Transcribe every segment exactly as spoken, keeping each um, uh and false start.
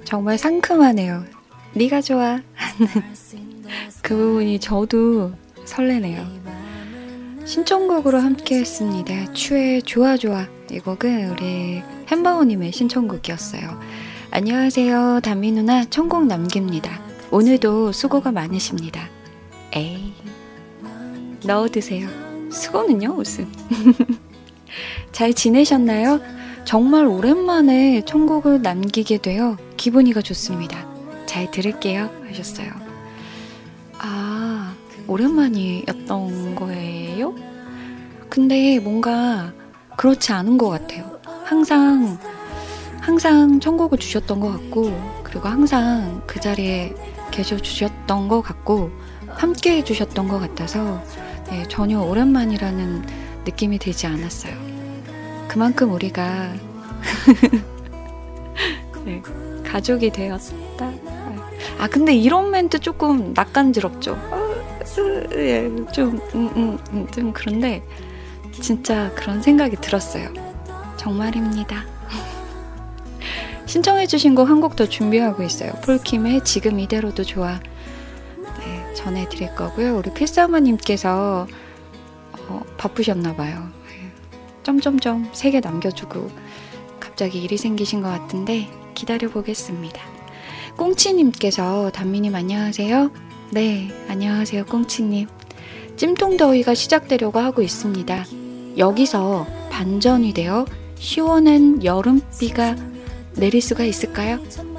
정말 상큼하네요. 네가 좋아 그 부분이 저도 설레네요. 신청곡으로 함께 했습니다. 추의 좋아 좋아. 이 곡은 우리 햄버거님의 신청곡이었어요. 안녕하세요 담미 누나, 청곡 남깁니다. 오늘도 수고가 많으십니다. 에이, 넣어드세요. 수고는요 무슨. 잘 지내셨나요? 정말 오랜만에 청곡을 남기게 되어 기분이가 좋습니다. 잘 들을게요 하셨어요. 아, 오랜만이었던 거예요? 근데 뭔가 그렇지 않은 것 같아요. 항상 항상 청곡을 주셨던 것 같고, 그리고 항상 그 자리에 계셔 주셨던 것 같고, 함께 해주셨던 것 같아서 네, 전혀 오랜만이라는 느낌이 들지 않았어요. 그만큼 우리가 네, 가족이 되었다. 아 근데 이런 멘트 조금 낯간지럽죠. 예, 좀, 음, 음, 좀 그런데 진짜 그런 생각이 들었어요. 정말입니다. 신청해주신 곡 한 곡 더 준비하고 있어요. 폴킴의 지금 이대로도 좋아. 네, 전해드릴 거고요. 우리 필사마님께서 어, 바쁘셨나봐요. 점점점 세 개 남겨주고 갑자기 일이 생기신 것 같은데 기다려보겠습니다. 꽁치님께서 담미님 안녕하세요. 네, 안녕하세요 꽁치님. 찜통더위가 시작되려고 하고 있습니다. 여기서 반전이 되어 시원한 여름비가 내릴 수가 있을까요?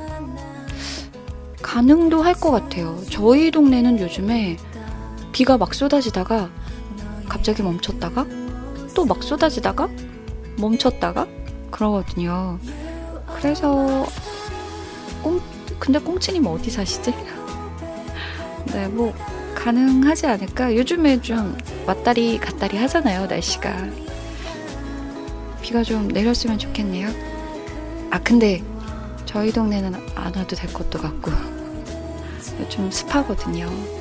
가능도 할 것 같아요. 저희 동네는 요즘에 비가 막 쏟아지다가 갑자기 멈췄다가 또 막 쏟아지다가 멈췄다가 그러거든요. 그래서 꽁 근데 꽁치님 어디 사시지? 네, 뭐 가능하지 않을까? 요즘에 좀 왔다리 갔다리 하잖아요, 날씨가. 비가 좀 내렸으면 좋겠네요. 아 근데 저희 동네는 안 와도 될 것도 같고 좀 습하거든요.